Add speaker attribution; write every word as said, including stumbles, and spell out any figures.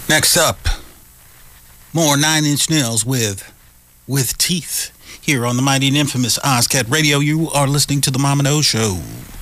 Speaker 1: Next up, more Nine Inch Nails with With Teeth here on the mighty and infamous Ozcat Radio. You are listening to the Mom and O Show.